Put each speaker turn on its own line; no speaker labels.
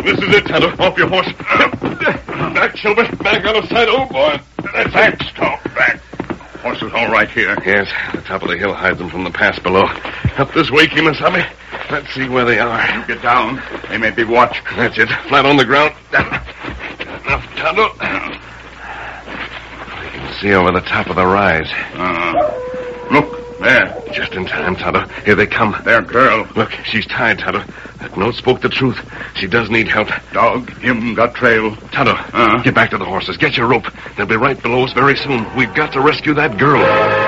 This is it, Tonto. Off your horse. Back, Silver. Back out of sight, old boy.
That's back, Stalk. Back. Horse is all right here.
Yes, the top of the hill hides them from the pass below. Up this way, Kemosabe. Let's see where they are.
You get down. They may be watched.
That's it. Flat on the ground. Enough, Tonto. You can see over the top of the rise.
Look, there.
Just in time, Tonto. Here they come.
Their girl.
Look, she's tied, Tonto. That note spoke the truth. She does need help.
Dog, him got trail.
Tonto, get back to the horses. Get your rope. They'll be right below us very soon. We've got to rescue that girl.